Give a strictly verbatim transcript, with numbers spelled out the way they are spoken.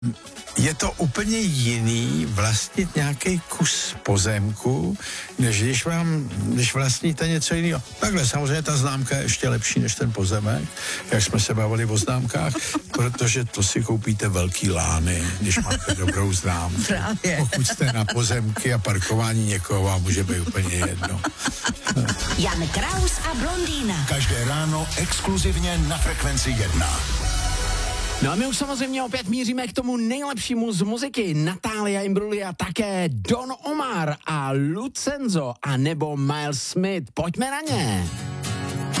Je to úplně jiný vlastnit nějaký kus pozemku, než když vám, když vlastníte něco jiného. Takhle samozřejmě ta známka je ještě lepší než ten pozemek, jak jsme se bavili o známkách, protože to si koupíte velký lány, když máte dobrou známku. Právě. Pokud jste na pozemky a parkování někoho, vám může být úplně jedno. Jan Kraus a blondýna. Každé ráno exkluzivně na Frekvenci jedna. No a my už samozřejmě opět míříme k tomu nejlepšímu z muziky. Natalia Imbruglia, také Don Omar a Lucenzo a nebo Miles Smith. Pojďme na ně.